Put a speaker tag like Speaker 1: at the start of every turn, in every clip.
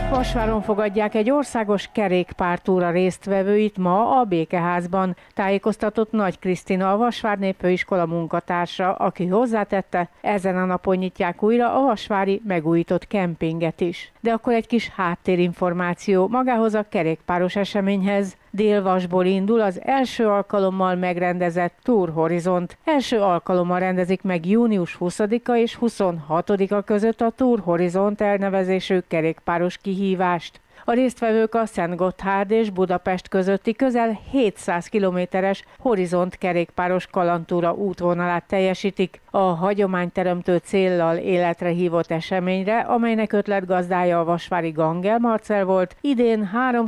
Speaker 1: Vasváron fogadják egy országos kerékpártúra résztvevőit ma a Békeházban, tájékoztatott Nagy Krisztina, a Vasvár Népfőiskola munkatársa, aki hozzátette, ezen a napon nyitják újra a vasvári megújított kempinget is. De akkor egy kis háttérinformáció magához a kerékpáros eseményhez. Dél-Vasból indul az első alkalommal megrendezett Tour Horizont. Első alkalommal rendezik meg június 20-a és 26-a között a Tour Horizont elnevezésű kerékpáros kihívást. A résztvevők a Szentgotthárd és Budapest közötti közel 700 kilométeres Horizont kerékpáros kalandtúra útvonalát teljesítik. A hagyományteremtő céllal életre hívott eseményre, amelynek ötletgazdája a vasvári Gangel Marcell volt, idén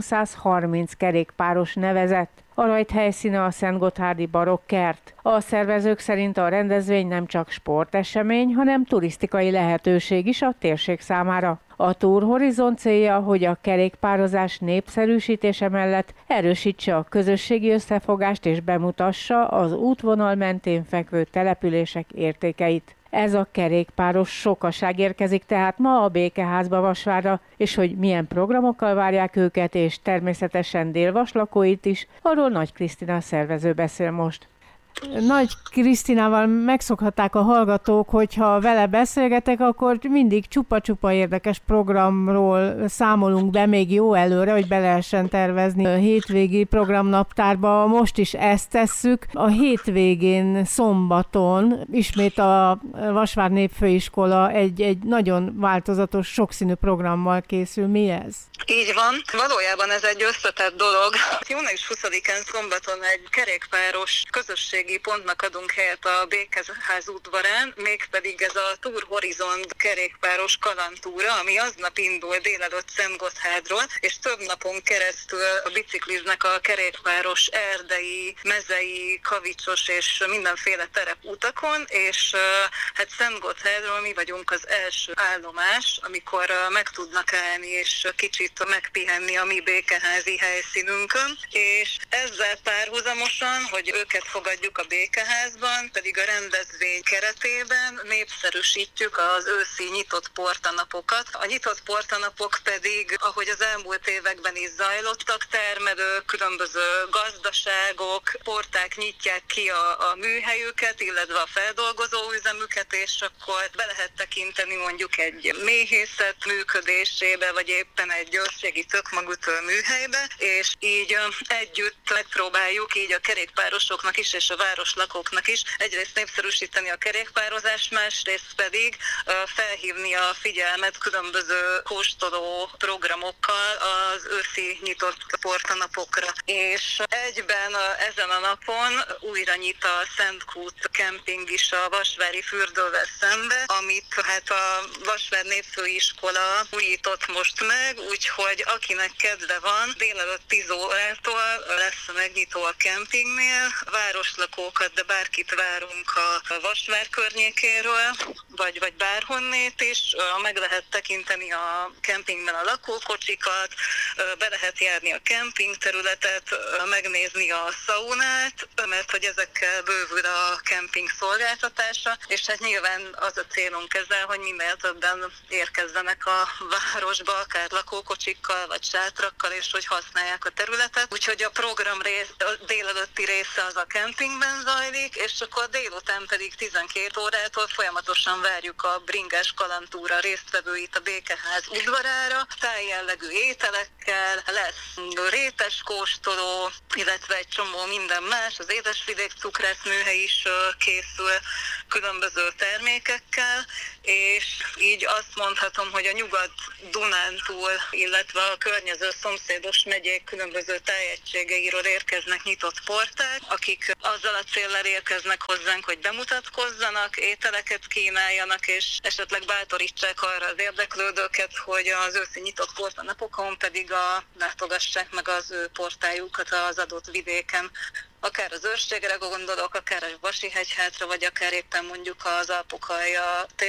Speaker 1: 330 kerékpáros nevezett. A rajt helyszíne a szentgotthárdi barokkert. A szervezők szerint a rendezvény nem csak sportesemény, hanem turisztikai lehetőség is a térség számára. A Tour Horizon célja, hogy a kerékpározás népszerűsítése mellett erősítse a közösségi összefogást és bemutassa az útvonal mentén fekvő települések értékeit. Ez a kerékpáros sokaság érkezik tehát ma a Békeházba Vasvárra, és hogy milyen programokkal várják őket, és természetesen Dél-Vas lakóit is, arról Nagy Krisztina szervező beszél most. Nagy Krisztinával megszokhatták a hallgatók, hogyha vele beszélgetek, akkor mindig csupa-csupa érdekes programról számolunk be még jó előre, hogy be lehessen tervezni a hétvégi programnaptárba. Most is ezt tesszük. A hétvégén, szombaton ismét a Vasvár Népfőiskola egy nagyon változatos, sokszínű programmal készül. Mi ez?
Speaker 2: Így van. Valójában ez egy összetett dolog. Június 20-án szombaton egy kerékpáros közösségi pontnak adunk helyet a Békeház udvarán, mégpedig ez a Tour Horizon kerékpáros kalandtúra, ami aznap indul délelőtt Szentgotthárdról, és több napon keresztül bicikliznek a kerékpáros erdei, mezei, kavicsos és mindenféle tereputakon, és hát Szentgotthárdról mi vagyunk az első állomás, amikor meg tudnak állni és kicsit megpihenni a mi békeházi helyszínünkön, és ezzel párhuzamosan, hogy őket fogadjuk a Békeházban, pedig a rendezvény keretében népszerűsítjük az őszi nyitott portanapokat. A nyitott portanapok pedig, ahogy az elmúlt években is zajlottak, termelők, különböző gazdaságok, porták nyitják ki a műhelyüket, illetve a feldolgozó üzemüket, és akkor be lehet tekinteni mondjuk egy méhészet működésébe, vagy éppen egy őrségi tökmagutól műhelybe, és így együtt megpróbáljuk így a kerékpárosoknak is és a városlakóknak is egyrészt népszerűsíteni a kerékpározást, másrészt pedig felhívni a figyelmet különböző kóstoló programokkal az őszi nyitott portanapokra. És egyben ezen a napon újra nyit a Szentkút kemping is a vasvári fürdővel szembe, amit hát a Vasvár Népfőiskola újított most meg, úgyhogy akinek kedve van, délelőtt 10 órától lesz a megnyitó a kempingnél, városlakókat, de bárkit várunk a Vasvár környékéről, vagy bárhonnét is, meg lehet tekinteni a kempingben a lakókocsikat, be lehet járni a kempingterületet, megnézni a szaunát, mert hogy ezekkel bővül a kemping szolgáltatása, és hát nyilván az a célunk ezzel, hogy minél többen érkezzenek a városba, akár lakókocsikkal, vagy sátrakkal, és hogy használják a területet. Úgyhogy a program délelőtti része az a kempingben zajlik, és akkor délután pedig 12 órától folyamatosan várjuk a bringás kalandtúra résztvevőit a Békeház udvarára, tájjellegű ételekkel, lesz rétes kóstoló, illetve egy csomó minden más, az Édesvidék cukrászműhely is készül különböző termékekkel, és így azt mondhatom, hogy a Nyugat-Dunántúl, illetve a környező szomszédos megyék különböző tájegységeiről érkeznek nyitott porták, akik azzal a céllal érkeznek hozzánk, hogy bemutatkozzanak, ételeket kínáljanak, és esetleg bátorítsák arra az érdeklődőket, hogy az őszi nyitott portanapokon pedig látogassák meg az ő portájukat az adott vidéken. Akár az őrségre gondolok, akár a Vasihegyhátra, vagy akár éppen mondjuk az Alpokalja